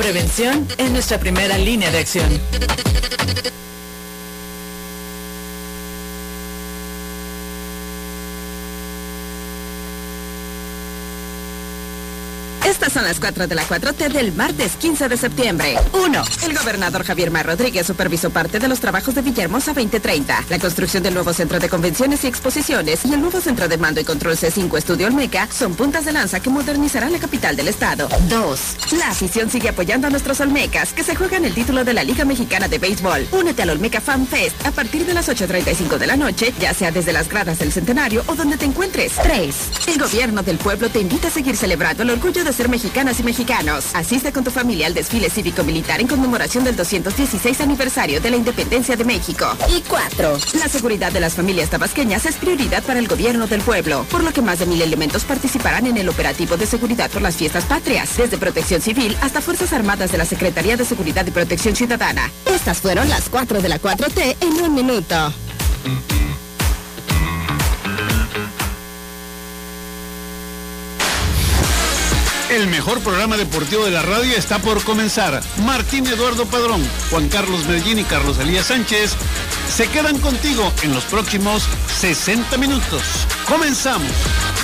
prevención es nuestra primera línea de acción. Estas son las 4 de la 4T del martes 15 de septiembre. 1. El gobernador Javier Mar Rodríguez supervisó parte de los trabajos de Villahermosa 2030. La construcción del nuevo centro de convenciones y exposiciones y el nuevo centro de mando y control C5 Estudio Olmeca son puntas de lanza que modernizarán la capital del estado. 2. La afición sigue apoyando a nuestros Olmecas que se juegan el título de la Liga Mexicana de Béisbol. Únete al Olmeca Fan Fest a partir de las 8:35 de la noche, ya sea desde las gradas del Centenario o donde te encuentres. 3. El gobierno del pueblo te invita a seguir celebrando el orgullo de ser mexicanas y mexicanos. Asiste con tu familia al desfile cívico-militar en conmemoración del 216 aniversario de la independencia de México. Y 4. La seguridad de las familias tabasqueñas es prioridad para el gobierno del pueblo, por lo que más de 1,000 elementos participarán en el operativo de seguridad por las fiestas patrias, desde Protección Civil hasta Fuerzas Armadas de la Secretaría de Seguridad y Protección Ciudadana. Estas fueron las 4 de la 4T en un minuto. El mejor programa deportivo de la radio está por comenzar. Martín Eduardo Padrón, Juan Carlos Medellín y Carlos Elías Sánchez se quedan contigo en los próximos 60 minutos. ¡Comenzamos!